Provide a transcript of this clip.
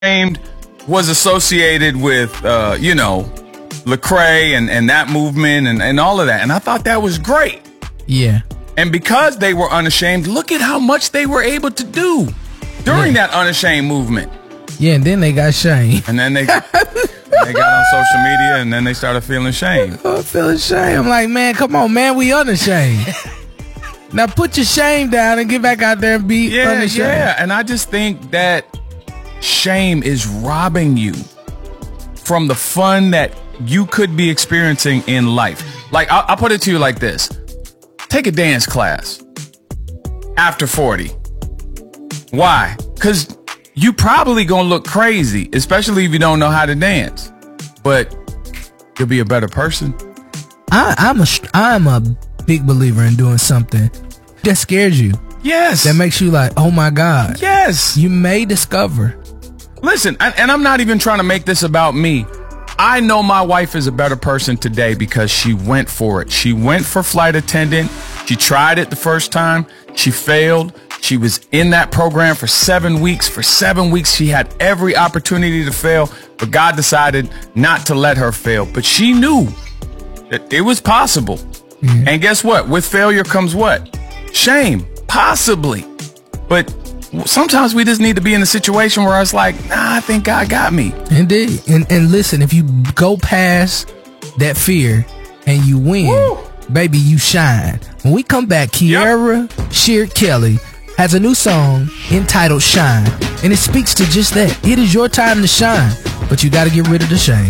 Unashamed was associated with, Lecrae and that movement and all of that. And I thought that was great. Yeah. And because they were unashamed, look at how much they were able to do during that unashamed movement. Yeah, and then they got shamed. And then they got on social media, and then they started feeling shame. Oh, feeling shame. I'm like, man, come on, man, we unashamed. Now put your shame down and get back out there and be unashamed. Yeah, and I just think that shame is robbing you from the fun that you could be experiencing in life. Like, I'll put it to you like this. Take a dance class after 40. Why? Because you probably gonna look crazy, especially if you don't know how to dance. But you'll be a better person. I'm a big believer in doing something that scares you. Yes. That makes you like, oh my God. Yes. You may discover. Listen, and I'm not even trying to make this about me. I know my wife is a better person today because she went for it. She went for flight attendant. She tried it the first time. She failed. She was in that program for 7 weeks. For 7 weeks, she had every opportunity to fail, but God decided not to let her fail. But she knew that it was possible. Mm-hmm. And guess what? With failure comes what? Shame. Possibly. But sometimes we just need to be in a situation where it's like, nah, I think God got me. Indeed. And listen, if you go past that fear and you win, baby, you shine. When we come back, Kiara Sheard Kelly has a new song entitled Shine, and it speaks to just that. It is your time to shine, but you got to get rid of the shame.